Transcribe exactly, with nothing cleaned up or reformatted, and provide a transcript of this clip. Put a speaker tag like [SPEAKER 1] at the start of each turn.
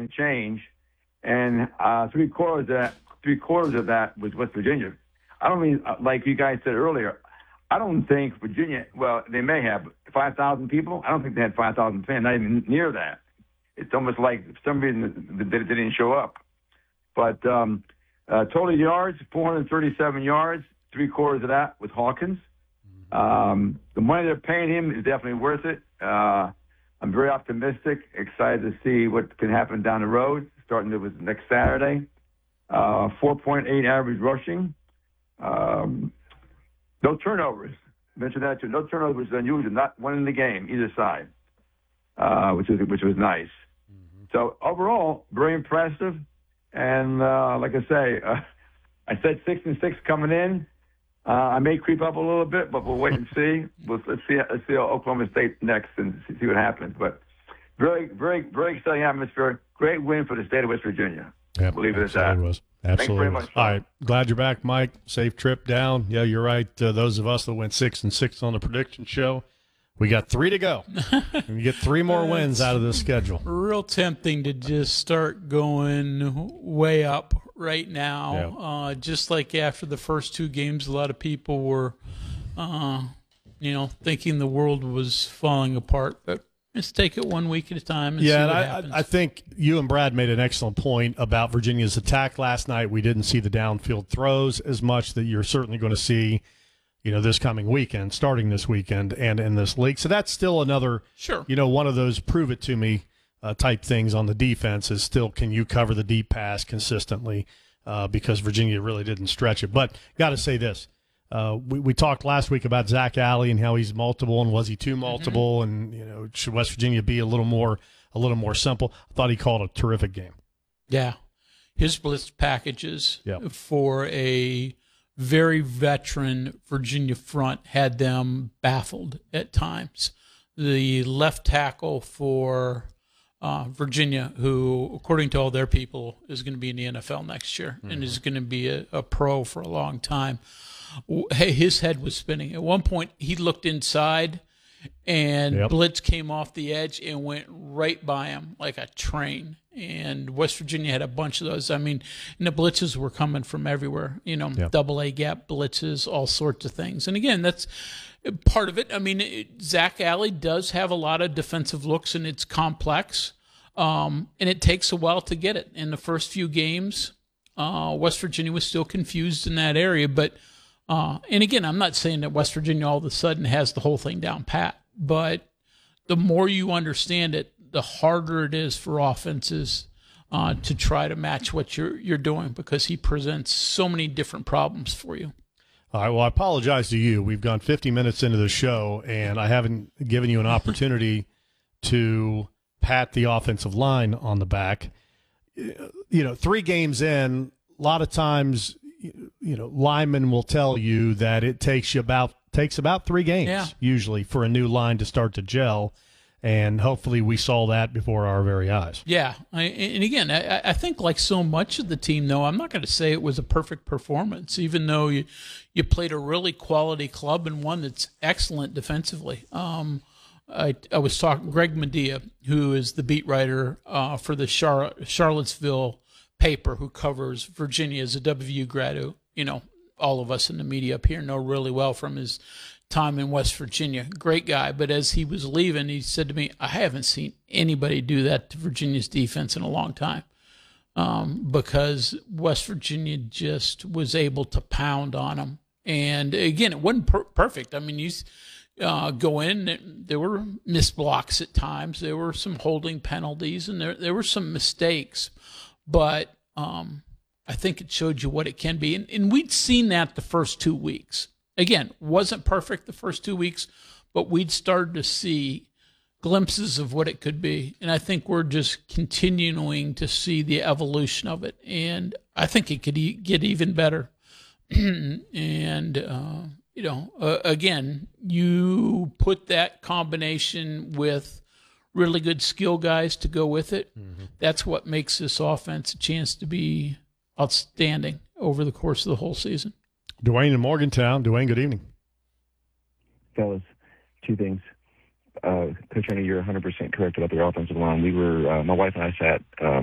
[SPEAKER 1] and change, and uh, three quarters of that three quarters of that was West Virginia. I don't mean uh, like you guys said earlier. I don't think Virginia. Well, they may have five thousand people. I don't think they had five thousand fans. Not even near that. It's almost like for some reason they didn't show up. But um, uh, total yards, four hundred thirty-seven yards. Three quarters of that was Hawkins. Um, the money they're paying him is definitely worth it. Uh, I'm very optimistic, excited to see what can happen down the road, starting with next Saturday. Uh, four point eight average rushing. Um, no turnovers. Mentioned that too. No turnovers is unusual. Not one in the game, either side, uh, which was which was nice. Mm-hmm. So overall, very impressive. And uh, like I say, uh, I said six and six coming in. Uh, I may creep up a little bit, but we'll wait and see. We'll, let's see. Let's see Oklahoma State next and see what happens. But very, very, very exciting atmosphere. Great win for the state of West Virginia.
[SPEAKER 2] Yep,
[SPEAKER 1] we'll leave it at that.
[SPEAKER 2] Was. Absolutely.
[SPEAKER 1] Thanks very much.
[SPEAKER 2] All right. Glad you're back, Mike. Safe trip down. Yeah, you're right. Uh, those of us that went six and six on the prediction show, we got three to go. We get three more wins out of this schedule.
[SPEAKER 3] Real tempting to just start going way up right now.
[SPEAKER 2] Yeah.
[SPEAKER 3] Uh, just like after the first two games, a lot of people were, uh, you know, thinking the world was falling apart. But let's take it one week at a time and
[SPEAKER 2] yeah,
[SPEAKER 3] see
[SPEAKER 2] and
[SPEAKER 3] what
[SPEAKER 2] I,
[SPEAKER 3] happens.
[SPEAKER 2] I think you and Brad made an excellent point about Virginia's attack last night. We didn't see the downfield throws as much that you're certainly going to see, you know, this coming weekend, starting this weekend and in this league. So that's still another,
[SPEAKER 3] sure.
[SPEAKER 2] you know, one of those prove it to me uh, type things on the defense is still, can you cover the deep pass consistently? Uh, because Virginia really didn't stretch it. But got to say this. Uh, we, we talked last week about Zach Alley and how he's multiple and was he too multiple mm-hmm. and, you know, should West Virginia be a little more, a little more simple? I thought he called a terrific game.
[SPEAKER 3] Yeah. His blitz packages
[SPEAKER 2] yep.
[SPEAKER 3] for a very veteran Virginia front had them baffled at times. The left tackle for uh, Virginia, who, according to all their people, is going to be in the N F L next year mm-hmm. and is going to be a, a pro for a long time, his head was spinning. At one point, he looked inside, and
[SPEAKER 2] yep.
[SPEAKER 3] blitz came off the edge and went right by him like a train. And West Virginia had a bunch of those. I mean, and the blitzes were coming from everywhere, you know,
[SPEAKER 2] yep.
[SPEAKER 3] double A gap blitzes, all sorts of things. And again, that's part of it. I mean, it, Zach Alley does have a lot of defensive looks, and it's complex. Um, and it takes a while to get it. In the first few games, uh, West Virginia was still confused in that area. But, uh, and again, I'm not saying that West Virginia all of a sudden has the whole thing down pat, but the more you understand it, the harder it is for offenses uh, to try to match what you're you're doing, because he presents so many different problems for you.
[SPEAKER 2] All right, well, I apologize to you. We've gone fifty minutes into the show, and I haven't given you an opportunity to pat the offensive line on the back. You know, three games in, a lot of times, you know, linemen will tell you that it takes you about takes about three games
[SPEAKER 3] yeah.
[SPEAKER 2] usually for a new line to start to gel. And hopefully we saw that before our very eyes.
[SPEAKER 3] Yeah. I, and again, I, I think like so much of the team, though, I'm not going to say it was a perfect performance, even though you, you played a really quality club and one that's excellent defensively. Um, I, I was talking Greg Medea, who is the beat writer uh, for the Char- Charlottesville paper, who covers Virginia as a W V U grad, who, you know, all of us in the media up here know really well from his time in West Virginia. Great guy. But as he was leaving, he said to me, I haven't seen anybody do that to Virginia's defense in a long time, um, because West Virginia just was able to pound on them. And again, it wasn't per- perfect. I mean, you uh, go in, there were missed blocks at times. There were some holding penalties, and there, there were some mistakes. But um, I think it showed you what it can be. And, and we'd seen that the first two weeks. Again, wasn't perfect the first two weeks, but we'd started to see glimpses of what it could be. And I think we're just continuing to see the evolution of it. And I think it could e- get even better. and, uh, you know, uh, again, you put that combination with really good skill guys to go with it. Mm-hmm. That's what makes this offense a chance to be outstanding over the course of the whole season.
[SPEAKER 2] Dwayne in Morgantown. Dwayne, good evening.
[SPEAKER 4] Fellas, two things. Uh, Coach Ernie, you're one hundred percent correct about the offensive line. We were, uh, my wife and I sat um,